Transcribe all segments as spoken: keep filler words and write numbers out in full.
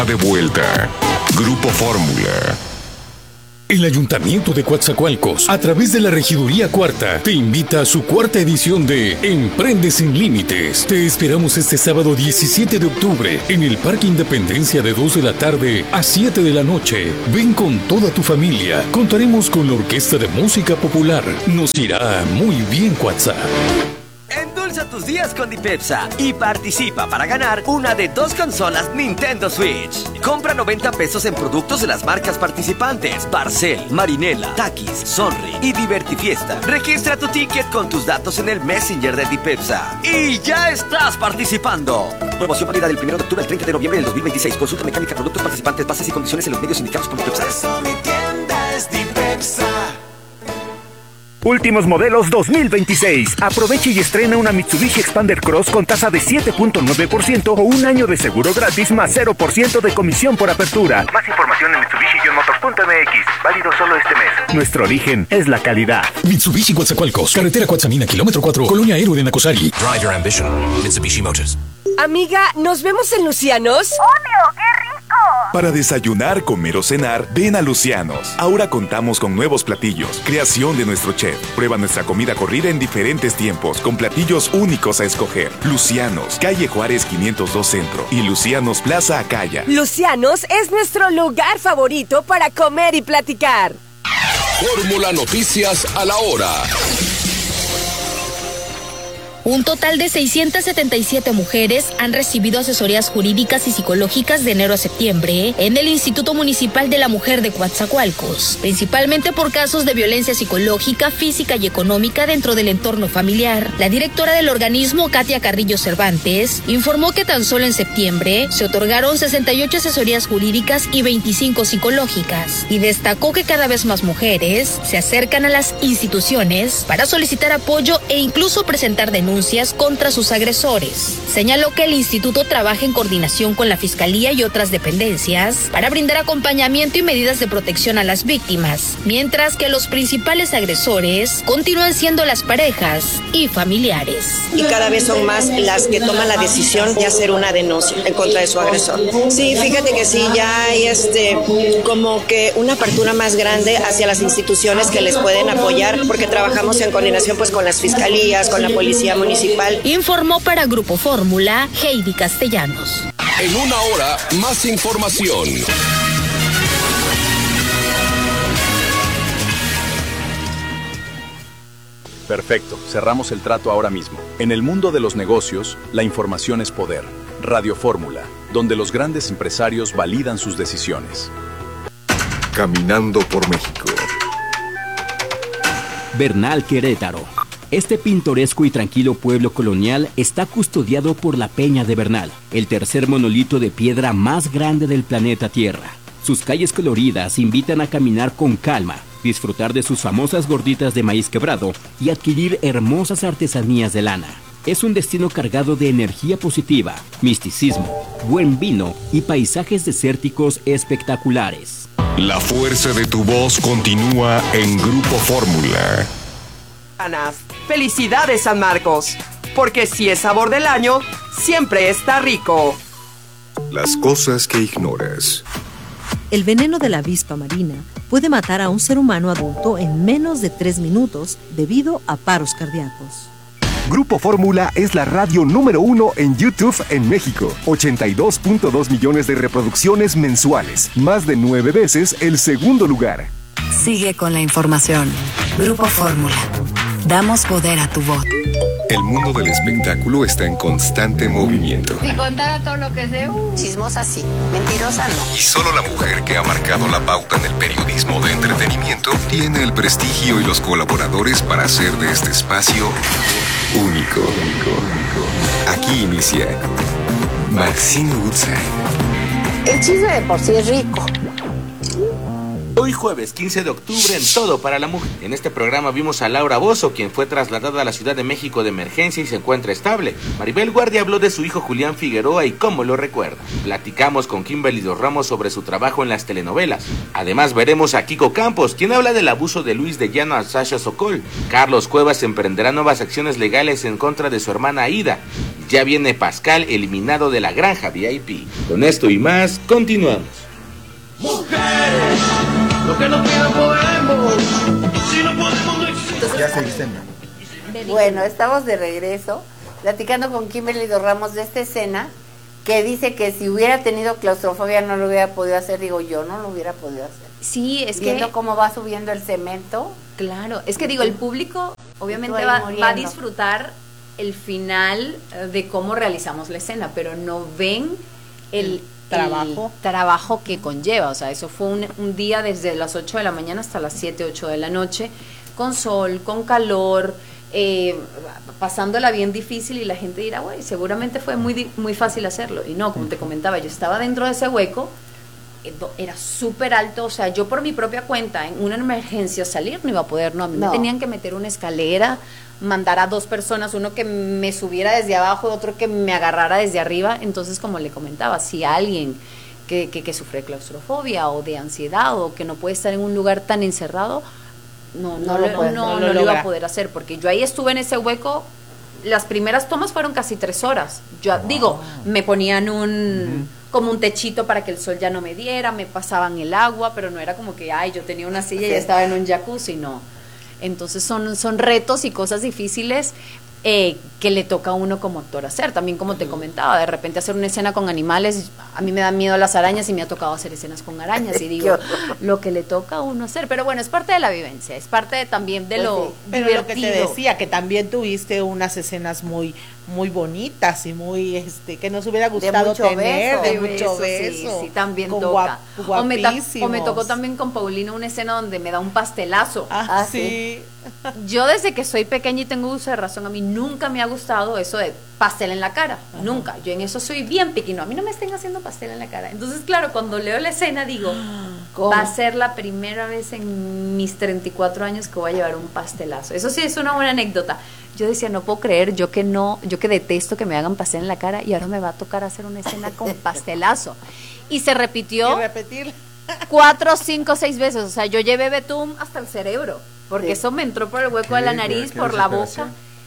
De vuelta. Grupo Fórmula. El Ayuntamiento de Coatzacoalcos, a través de la Regiduría Cuarta, te invita a su cuarta edición de Emprende Sin Límites. Te esperamos este sábado diecisiete de octubre en el Parque Independencia de dos de la tarde a siete de la noche. Ven con toda tu familia. Contaremos con la Orquesta de Música Popular. Nos irá muy bien, Coatza. Endulza tus días con Dipepsa y participa para ganar una de dos consolas Nintendo Switch. Compra noventa pesos en productos de las marcas participantes: Barcel, Marinela, Takis, Sonri y Divertifiesta. Registra tu ticket con tus datos en el Messenger de Dipepsa y ya estás participando. Promoción válida del primero de octubre al treinta de noviembre del dos mil veintiséis. Consulta mecánica, productos participantes, bases y condiciones en los medios indicados por Dipepsa. Por eso mi tienda es Dipepsa. Últimos modelos dos mil veintiséis. Aproveche y estrena una Mitsubishi Expander Cross con tasa de siete punto nueve por ciento o un año de seguro gratis más cero por ciento de comisión por apertura. Más información en mitsubishi motors punto m x. Válido solo este mes. Nuestro origen es la calidad. Mitsubishi Coatzacoalcos, carretera Coatzamina, kilómetro cuatro, Colonia Héroe de Nacosari. Drive your ambition. Mitsubishi Motors. Amiga, ¿nos vemos en Lucianos? ¡Obvio! ¡Qué rico! Para desayunar, comer o cenar, ven a Lucianos. Ahora contamos con nuevos platillos, creación de nuestro chef. Prueba nuestra comida corrida en diferentes tiempos, con platillos únicos a escoger. Lucianos, calle Juárez quinientos dos Centro y Lucianos Plaza Acaya. Lucianos es nuestro lugar favorito para comer y platicar. Fórmula Noticias a la hora. Un total de seiscientas setenta y siete mujeres han recibido asesorías jurídicas y psicológicas de enero a septiembre en el Instituto Municipal de la Mujer de Coatzacoalcos, principalmente por casos de violencia psicológica, física y económica dentro del entorno familiar. La directora del organismo, Katia Carrillo Cervantes, informó que tan solo en septiembre se otorgaron sesenta y ocho asesorías jurídicas y veinticinco psicológicas, y destacó que cada vez más mujeres se acercan a las instituciones para solicitar apoyo e incluso presentar denuncias contra sus agresores. Señaló que el instituto trabaja en coordinación con la Fiscalía y otras dependencias para brindar acompañamiento y medidas de protección a las víctimas, mientras que los principales agresores continúan siendo las parejas y familiares. Y cada vez son más las que toman la decisión de hacer una denuncia en contra de su agresor. Sí, fíjate que sí, ya hay este como que una apertura más grande hacia las instituciones que les pueden apoyar, porque trabajamos en coordinación pues con las fiscalías, con la policía municipal. Informó para Grupo Fórmula Heidi Castellanos. En una hora, más información. Perfecto, cerramos el trato ahora mismo. En el mundo de los negocios, la información es poder. Radio Fórmula, donde los grandes empresarios validan sus decisiones. Caminando por México. Bernal, Querétaro. Este pintoresco y tranquilo pueblo colonial está custodiado por la Peña de Bernal, el tercer monolito de piedra más grande del planeta Tierra. Sus calles coloridas invitan a caminar con calma, disfrutar de sus famosas gorditas de maíz quebrado y adquirir hermosas artesanías de lana. Es un destino cargado de energía positiva, misticismo, buen vino y paisajes desérticos espectaculares. La fuerza de tu voz continúa en Grupo Fórmula. Felicidades, San Marcos, porque si es sabor del año, siempre está rico. Las cosas que ignoras. El veneno de la avispa marina puede matar a un ser humano adulto en menos de tres minutos debido a paros cardíacos. Grupo Fórmula es la radio número uno en YouTube en México. ochenta y dos punto dos millones de reproducciones mensuales, más de nueve veces el segundo lugar. Sigue con la información. Grupo Fórmula. Damos poder a tu voz. El mundo del espectáculo está en constante movimiento. Si contara todo lo que sé, uh. Chismosa sí, mentirosa no. Y solo la mujer que ha marcado la pauta en el periodismo de entretenimiento tiene el prestigio y los colaboradores para hacer de este espacio único. único, único. Aquí inicia Maxine Woodside. El chisme de por sí es rico. Hoy jueves quince de octubre en Todo para la Mujer. En este programa vimos a Laura Bozzo, quien fue trasladada a la Ciudad de México de emergencia y se encuentra estable. Maribel Guardia habló de su hijo Julián Figueroa y cómo lo recuerda. Platicamos con Kimberly Dos Ramos sobre su trabajo en las telenovelas. Además veremos a Kiko Campos, quien habla del abuso de Luis de Llano a Sasha Sokol. Carlos Cuevas emprenderá nuevas acciones legales en contra de su hermana Aida. Ya viene Pascal eliminado de la granja V I P. Con esto y más, continuamos. Mujeres, lo que no podemos, si no podemos no existe. Ya seguiste. Bueno, estamos de regreso, platicando con Kimberly Dos Ramos de esta escena, que dice que si hubiera tenido claustrofobia no lo hubiera podido hacer. Digo, yo no lo hubiera podido hacer. Sí, es Viendo que... cómo va subiendo el cemento. Claro, es que digo, el público obviamente va, va a disfrutar el final de cómo realizamos la escena, pero no ven el, el, trabajo. el trabajo que conlleva. O sea, eso fue un, un día desde las ocho de la mañana hasta las siete, ocho de la noche, con sol, con calor, eh, pasándola bien difícil, y la gente dirá, güey, seguramente fue muy, muy fácil hacerlo. Y no, como te comentaba, yo estaba dentro de ese hueco, era súper alto, o sea, yo por mi propia cuenta, en una emergencia salir no iba a poder, no, a mí no. me tenían que meter una escalera, mandar a dos personas, uno que me subiera desde abajo, otro que me agarrara desde arriba. Entonces, como le comentaba, si alguien que, que, que sufre claustrofobia o de ansiedad o que no puede estar en un lugar tan encerrado, no, no, no, lo, puede, no, no, no lo, lo iba a poder hacer, porque yo ahí estuve en ese hueco. Las primeras tomas fueron casi tres horas. Yo wow. digo, me ponían un... Uh-huh. como un techito para que el sol ya no me diera, me pasaban el agua, pero no era como que, ay, yo tenía una silla y estaba en un jacuzzi, no. Entonces son, son retos y cosas difíciles eh, que le toca a uno como actor hacer. También, como te comentaba, de repente hacer una escena con animales, a mí me dan miedo las arañas y me ha tocado hacer escenas con arañas, y digo, lo que le toca a uno hacer. Pero bueno, es parte de la vivencia, es parte de, también de pues lo sí. Pero divertido. Lo que te decía, que también tuviste unas escenas muy muy bonitas y muy, este, que nos hubiera gustado de mucho tener, beso, de mucho beso. Sí, sí, también toca. O me, ta- o me tocó también con Paulina una escena donde me da un pastelazo. Ah, ah sí. Yo desde que soy pequeña y tengo uso de razón, a mí nunca me ha gustado eso de pastel en la cara, ajá. nunca. Yo en eso soy bien pequeño, a mí no me estén haciendo pastel en la cara. Entonces, claro, cuando leo la escena digo, ¿cómo? Va a ser la primera vez en mis treinta y cuatro años que voy a llevar un pastelazo. Eso sí es una buena anécdota. Yo decía, no puedo creer, yo que no, yo que detesto que me hagan pastel en la cara, y ahora me va a tocar hacer una escena con pastelazo. Y se repitió y repetir cuatro, cinco, seis veces. O sea, yo llevé betún hasta el cerebro, porque sí. eso me entró por el hueco de la nariz, por la boca.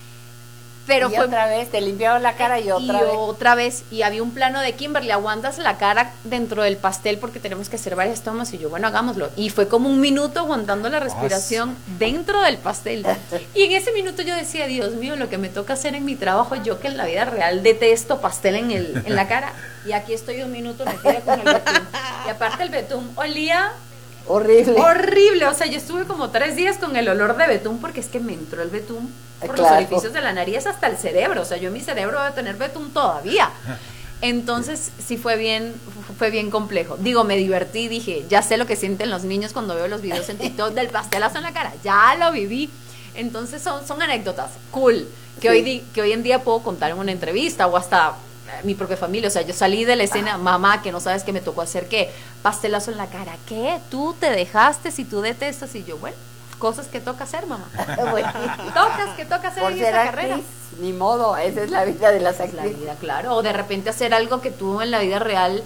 Pero y fue otra vez, te limpiaron la cara y otra y vez. otra vez, y había un plano de Kimberly, aguantas la cara dentro del pastel porque tenemos que hacer varias tomas, y yo, bueno, hagámoslo. Y fue como un minuto aguantando la respiración oh, dentro del pastel. Y en ese minuto yo decía, Dios mío, lo que me toca hacer en mi trabajo, yo que en la vida real detesto pastel en, el, en la cara, y aquí estoy un minuto metida con el betún. Y aparte el betún olía... Horrible. Horrible, o sea, yo estuve como tres días con el olor de betún, porque es que me entró el betún por claro. los orificios de la nariz hasta el cerebro. O sea, yo en mi cerebro voy a tener betún todavía. Entonces, sí fue bien, fue bien complejo. Digo, me divertí, dije, ya sé lo que sienten los niños cuando veo los videos en TikTok del pastelazo en la cara. Ya lo viví. Entonces, son, son anécdotas cool, que, sí. hoy, que hoy en día puedo contar en una entrevista o hasta... mi propia familia. O sea, yo salí de la escena, mamá, que no sabes qué me tocó hacer, ¿qué? Pastelazo en la cara, ¿qué? Tú te dejaste, si tú detestas, y yo, bueno, cosas que toca hacer, mamá. Bueno, tocas que toca hacer por en ser esta actriz, carrera. Ni modo, esa es la vida de las actrices. La vida, claro. O de repente hacer algo que tú en la vida real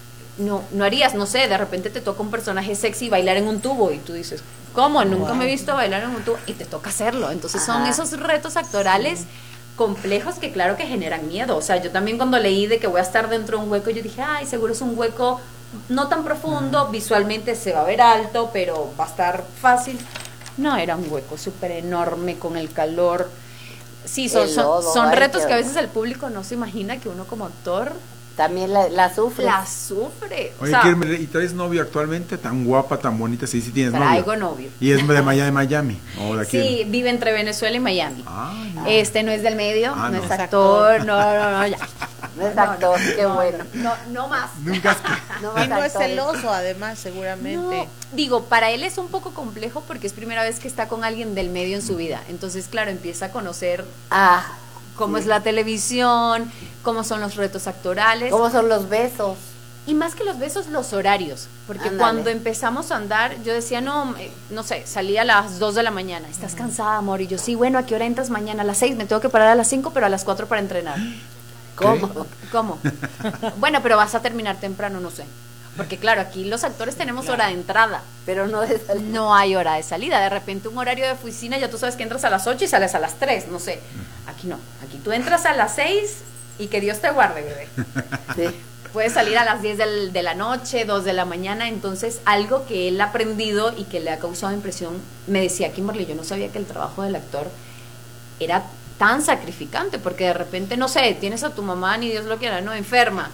no, no harías, no sé, de repente te toca un personaje sexy bailar en un tubo, y tú dices, ¿cómo? Nunca wow. me he visto bailar en un tubo, y te toca hacerlo. Entonces Ajá. son esos retos actorales. Sí. complejos que claro que generan miedo. O sea, yo también cuando leí de que voy a estar dentro de un hueco, yo dije, ay, seguro es un hueco no tan profundo, uh-huh. visualmente se va a ver alto, pero va a estar fácil. No, era un hueco súper enorme con el calor. Sí, son, son, son retos que a veces el público no se imagina que uno como actor también la, la sufre. La sufre. Oye, o sea, ¿y traes novio actualmente? Tan guapa, tan bonita, sí, sí tienes traigo novio. Traigo novio. ¿Y es de Miami, Miami? ¿O de aquí? Sí, vive entre Venezuela y Miami. Ah, no. Este no es del medio, ah, no, no es actor, no, no, no, ya. No es actor, no, qué no, bueno. No, no más. Nunca es no más y no actores. Es celoso, además, seguramente. No, digo, para él es un poco complejo porque es primera vez que está con alguien del medio en su vida. Entonces, claro, empieza a conocer ah, cómo sí. es la televisión, cómo son los retos actorales. Cómo son los besos. Y más que los besos, los horarios. Porque Ándale. Cuando empezamos a andar, yo decía, no, no sé, salía a las dos de la mañana. ¿Estás cansada, amor? Y yo, sí, bueno, ¿a qué hora entras mañana? A las seis, me tengo que parar a las cinco, pero a las cuatro para entrenar. ¿Cómo? ¿Cómo? Bueno, pero vas a terminar temprano, no sé. Porque claro, aquí los actores tenemos claro. hora de entrada, pero no de salida. No hay hora de salida. De repente un horario de oficina, ya tú sabes que entras a las ocho y sales a las tres, no sé. Aquí no. Aquí tú entras a las seis y que Dios te guarde, bebé. Sí. Puedes salir a las diez del, de la noche, dos de la mañana, entonces algo que él ha aprendido y que le ha causado impresión, me decía Kimberly, yo no sabía que el trabajo del actor era tan sacrificante, porque de repente, no sé, tienes a tu mamá, ni Dios lo quiera, no, enferma,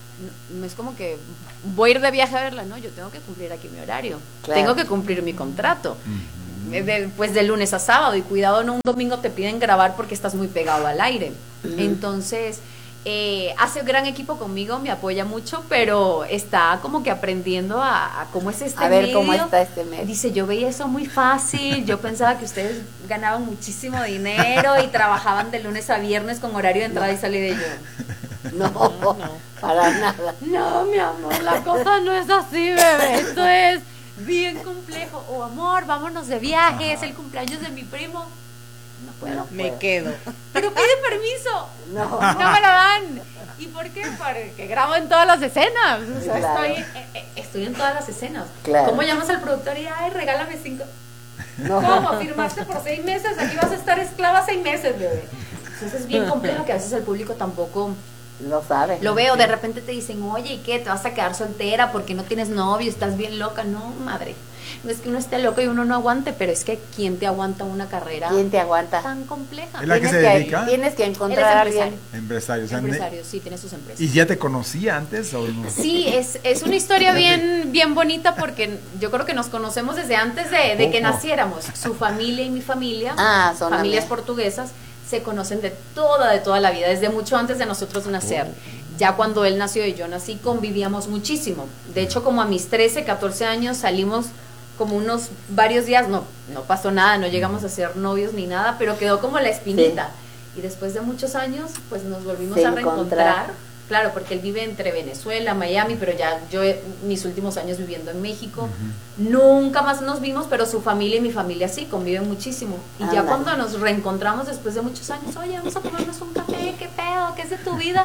no, es como que voy a ir de viaje a verla, no, yo tengo que cumplir aquí mi horario, claro. Tengo que cumplir mi contrato, uh-huh. de, pues de lunes a sábado, y cuidado, no un domingo te piden grabar porque estás muy pegado al aire, uh-huh. Entonces... Eh, hace un gran equipo conmigo, me apoya mucho, pero está como que aprendiendo a, a cómo es este medio. A ver medio. cómo está este medio. Dice, yo veía eso muy fácil, yo pensaba que ustedes ganaban muchísimo dinero y trabajaban de lunes a viernes con horario de entrada no. y salida de yo. No, no, no, para nada. No, mi amor, la cosa no es así, bebé, esto es bien complejo. O oh, amor, vámonos de viaje, es el cumpleaños de mi primo. No puedo. No me puedo. quedo. Pero pide permiso. No. No me lo dan. ¿Y por qué? Porque grabo en todas las escenas. O sea, claro. estoy, eh, estoy en todas las escenas. Claro. ¿Cómo llamas al productor y, ay, regálame cinco? No. ¿Cómo? Firmaste por seis meses, aquí vas a estar esclava seis meses, bebé. Entonces es bien complejo que a veces el público tampoco... Lo sabe. Lo veo, de repente te dicen, oye, ¿y qué? ¿Te vas a quedar soltera porque no tienes novio? ¿Estás bien loca? No, madre. No es que uno esté loco y uno no aguante, pero es que ¿quién te aguanta una carrera? ¿Quién te aguanta? Tan compleja. ¿Es la que se dedica? Tienes que encontrar a alguien. Empresario. O sea, empresario, sí, tiene sus empresas. ¿Y ya te conocía antes o no? Sí, es, es una historia bien, bien bonita porque yo creo que nos conocemos desde antes de, de que naciéramos. Su familia y mi familia, ah, son familias amigos. portuguesas, se conocen de toda, de toda la vida, desde mucho antes de nosotros nacer. Oh. Ya cuando él nació y yo nací, convivíamos muchísimo. De hecho, como a mis trece, catorce años salimos como unos varios días, no, no pasó nada, no llegamos a ser novios ni nada, pero quedó como la espinita. Sí. Y después de muchos años, pues nos volvimos Se a reencontrar. Encontrar. Claro, porque él vive entre Venezuela, Miami, pero ya yo mis últimos años viviendo en México, uh-huh. Nunca más nos vimos, pero su familia y mi familia sí, conviven muchísimo. Y ah, ya vale. Cuando nos reencontramos después de muchos años, oye, vamos a tomarnos un café, ¿qué pedo? ¿Qué es de tu vida?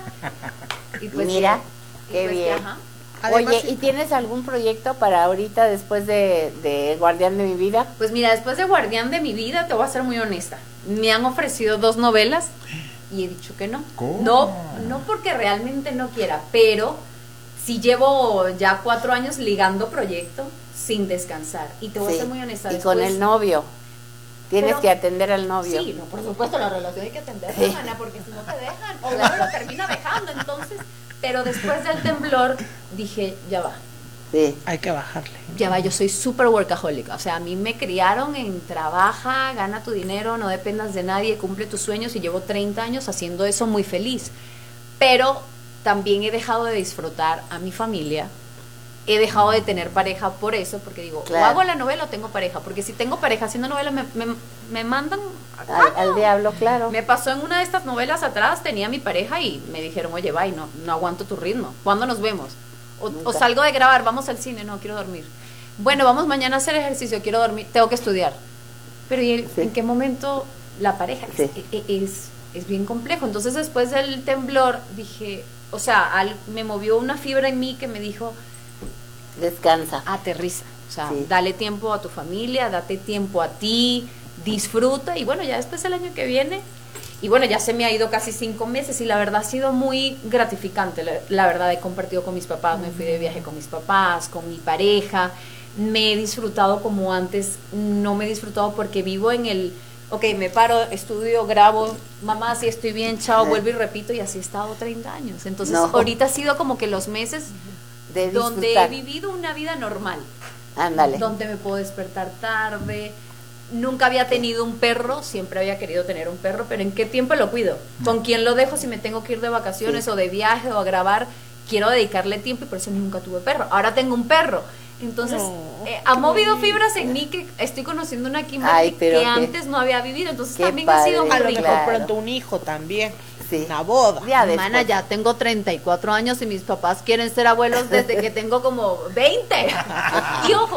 Y pues mira, y qué pues, bien. Ajá. Además, oye, ¿y tienes algún proyecto para ahorita después de, de Guardián de mi vida? Pues mira, después de Guardián de mi vida, te voy a ser muy honesta. Me han ofrecido dos novelas y he dicho que no. ¿Cómo? No, no porque realmente no quiera, pero sí llevo ya cuatro años ligando proyecto sin descansar. Y te voy sí. a ser muy honesta. Y después, con el novio. Tienes pero, que atender al novio. Sí, no, por supuesto, la relación hay que atenderla, sí. Ana, porque si no te dejan, o uno lo termina dejando, entonces... Pero después del temblor dije, ya va. Sí. Hay que bajarle. Ya va, yo soy súper workaholic. O sea, a mí me criaron en trabaja, gana tu dinero, no dependas de nadie, cumple tus sueños y llevo treinta años haciendo eso muy feliz. Pero también he dejado de disfrutar a mi familia. He dejado de tener pareja por eso, porque digo, claro. O hago la novela o tengo pareja. Porque si tengo pareja haciendo novela, me, me, me mandan... Al, al diablo, claro. Me pasó en una de estas novelas atrás, tenía mi pareja y me dijeron, oye, bye, no, no aguanto tu ritmo. ¿Cuándo nos vemos? O, o salgo de grabar, vamos al cine, no, quiero dormir. Bueno, vamos mañana a hacer ejercicio, quiero dormir, tengo que estudiar. Pero ¿y el, sí. en qué momento la pareja? Sí. Es, es, es bien complejo. Entonces después del temblor dije, o sea, al, me movió una fibra en mí que me dijo... Descansa. Aterriza. O sea, sí. Dale tiempo a tu familia, date tiempo a ti, disfruta. Y bueno, ya después el año que viene... Y bueno, ya se me ha ido casi cinco meses y la verdad ha sido muy gratificante. La, la verdad, he compartido con mis papás, me fui de viaje con mis papás, con mi pareja. Me he disfrutado como antes, no me he disfrutado porque vivo en el... Ok, me paro, estudio, grabo, mamá, sí estoy bien, chao, vuelvo y repito, y así he estado treinta años. Entonces, no. Ahorita ha sido como que los meses de donde he vivido una vida normal. Ándale. Donde me puedo despertar tarde. Nunca había tenido un perro, siempre había querido tener un perro, pero ¿en qué tiempo lo cuido? ¿Con quién lo dejo si me tengo que ir de vacaciones sí. o de viaje o a grabar? Quiero dedicarle tiempo y por eso nunca tuve perro. Ahora tengo un perro. Entonces, no, eh, ha movido fibras en mí que estoy conociendo una Kimberly Ay, que qué, antes no había vivido. Entonces también padre, ha sido a lo mejor claro. Pronto un hijo también. Sí. Una boda. Ya, Mana, ya tengo treinta y cuatro años y mis papás quieren ser abuelos desde que tengo como veinte. Y ojo,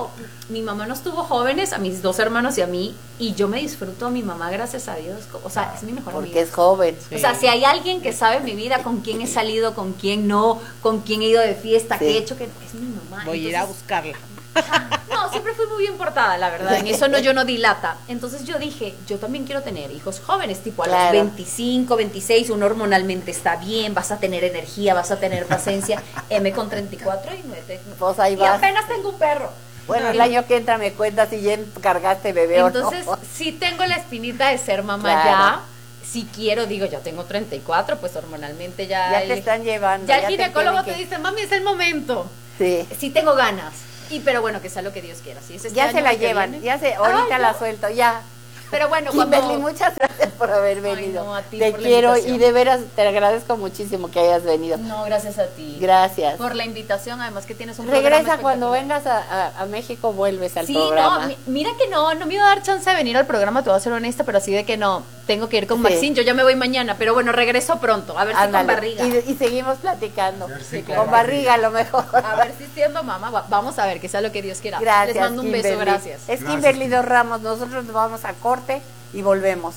mi mamá nos tuvo jóvenes, a mis dos hermanos y a mí, y yo me disfruto a mi mamá, gracias a Dios. O sea, es mi mejor Porque amiga. es joven. Sí. O sea, si hay alguien que sabe mi vida, con quién he salido, con quién no, con quién he ido de fiesta, Sí. qué he hecho, que es mi mamá. Voy a ir a buscarla. No, siempre fui muy bien portada, la verdad. En eso no, yo no dilata. Entonces yo dije, yo también quiero tener hijos jóvenes, tipo a Claro. los veinticinco, veintiséis, uno hormonalmente está bien, vas a tener energía, vas a tener paciencia. M con treinta y cuatro y no te... Pues ahí y vas. apenas tengo un perro. Bueno, el año que entra me cuentas si ya cargaste bebé Entonces, o no. sí tengo la espinita de ser mamá Claro. ya. Si quiero, digo, ya tengo treinta y cuatro, pues hormonalmente ya... Ya el- te están llevando. Ya el te ginecólogo te, tienen que- dice, mami, es el momento. Sí. Sí tengo ganas. Y pero bueno, que sea lo que Dios quiera. Si es este Ya año se la el que llevan, viene. ya se, ahorita Ay, la no. suelto, ya. Pero bueno, Kimberly, cuando... muchas gracias por haber venido. no, a ti te por la quiero invitación. y de veras te agradezco muchísimo que hayas venido. No, gracias a ti. Gracias. Por la invitación, además que tienes un programa Regresa cuando espectacular. vengas a, a, a México, vuelves al Sí, programa. no, mi- mira que no, no me iba a dar chance de venir al programa, te voy a ser honesta, pero así de que no, tengo que ir con Sí. Maxine, yo ya me voy mañana, pero bueno, regreso pronto, a ver si Ándale. con barriga. Y, y seguimos platicando. Sí, Con claro. barriga a lo mejor. A ver si siendo mamá, va- vamos a ver, que sea lo que Dios quiera. Gracias. Les mando un beso, Kimberly. gracias. Es Kimberly Dos Ramos, nosotros nos vamos a corte y volvemos.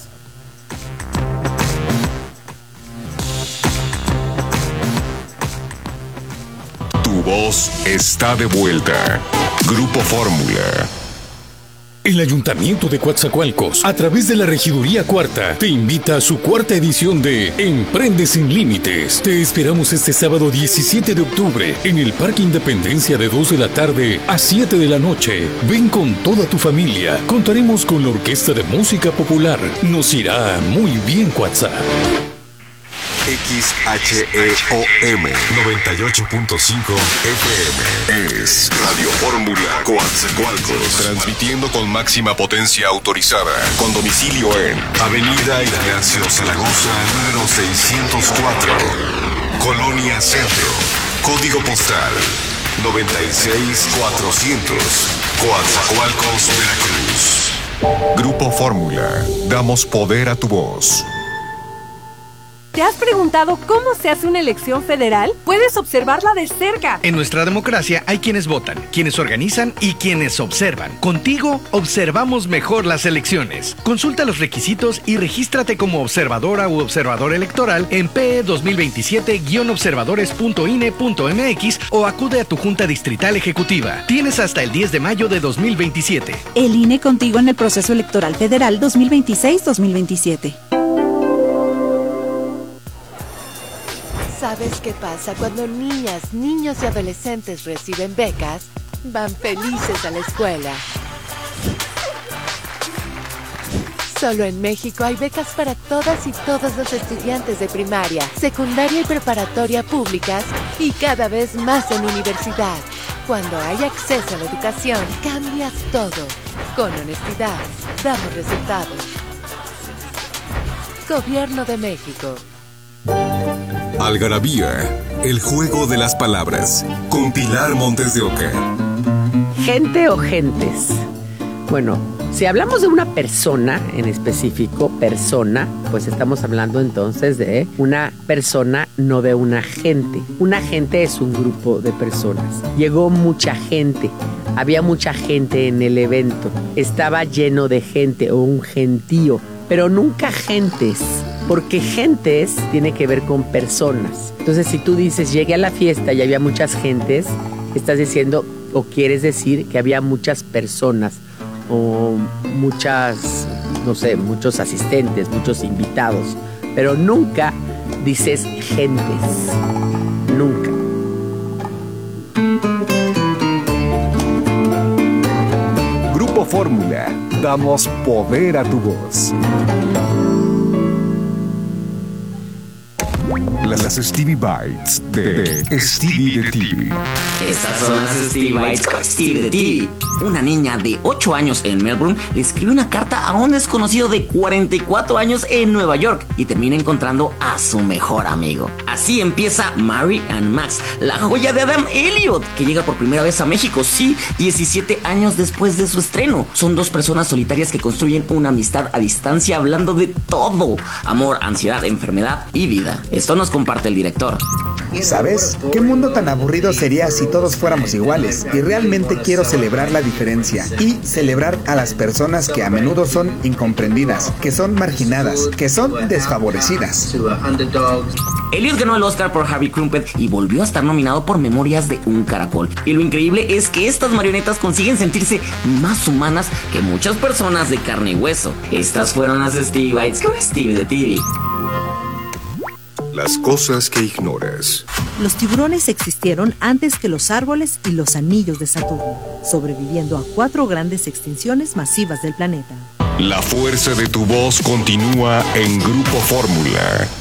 Tu voz está de vuelta. Grupo Fórmula. El Ayuntamiento de Coatzacoalcos, a través de la Regiduría Cuarta, te invita a su cuarta edición de Emprende Sin Límites. Te esperamos este sábado diecisiete de octubre en el Parque Independencia de dos de la tarde a siete de la noche. Ven con toda tu familia. Contaremos con la Orquesta de Música Popular. Nos irá muy bien, Coatza. X H E O M noventa y ocho punto cinco F M es Radio Fórmula Coatzacoalcos, transmitiendo con máxima potencia autorizada, con domicilio en Avenida Ignacio Zaragoza, número seiscientos cuatro, Colonia Centro, código postal noventa y seis mil cuatrocientos, Coatzacoalcos, Veracruz. Grupo Fórmula, damos poder a tu voz. ¿Te has preguntado cómo se hace una elección federal? Puedes observarla de cerca. En nuestra democracia hay quienes votan, quienes organizan y quienes observan. Contigo observamos mejor las elecciones. Consulta los requisitos y regístrate como observadora u observador electoral en P E dos mil veintisiete guion observadores punto I N E punto M X o acude a tu Junta Distrital Ejecutiva. Tienes hasta el diez de mayo de dos mil veintisiete. El I N E contigo en el proceso electoral federal dos mil veintiséis dos mil veintisiete. ¿Sabes qué pasa cuando niñas, niños y adolescentes reciben becas? Van felices a la escuela. Solo en México hay becas para todas y todos los estudiantes de primaria, secundaria y preparatoria públicas y cada vez más en universidad. Cuando hay acceso a la educación, cambias todo. Con honestidad, damos resultados. Gobierno de México. Algarabía, el juego de las palabras, con Pilar Montes de Oca. Gente o gentes. Bueno, si hablamos de una persona en específico, persona, pues estamos hablando entonces de una persona, no de una gente. Una gente es un grupo de personas. Llegó mucha gente, había mucha gente en el evento, estaba lleno de gente o un gentío, pero nunca gentes. Porque gentes tiene que ver con personas. Entonces, si tú dices, llegué a la fiesta y había muchas gentes, estás diciendo o quieres decir que había muchas personas o muchas, no sé, muchos asistentes, muchos invitados. Pero nunca dices gentes. Nunca. Grupo Fórmula, damos poder a tu voz. Las Stevie Bites de, de Stevie de T V. Estas son las Stevie Bites con Stevie de T V. Una niña de ocho años en Melbourne le escribe una carta a un desconocido de cuarenta y cuatro años en Nueva York y termina encontrando a su mejor amigo. Así Así empieza Mary and Max, la joya de Adam Elliot, que llega por primera vez a México, sí, diecisiete años después de su estreno. Son dos personas solitarias que construyen una amistad a distancia hablando de todo: amor, ansiedad, enfermedad y vida. Esto nos comparte el director. ¿Sabes? ¿Qué mundo tan aburrido sería si todos fuéramos iguales? Y realmente quiero celebrar la diferencia y celebrar a las personas que a menudo son incomprendidas, que son marginadas, que son desfavorecidas. Elliot ganó el Oscar por Harvey Crumpet y volvió a estar nominado por Memorias de un Caracol. Y lo increíble es que estas marionetas consiguen sentirse más humanas que muchas personas de carne y hueso. Estas fueron las Stevie Bites con Stevie de T V. Las cosas que ignoras. Los tiburones existieron antes que los árboles y los anillos de Saturno, sobreviviendo a cuatro grandes extinciones masivas del planeta. La fuerza de tu voz continúa en Grupo Fórmula.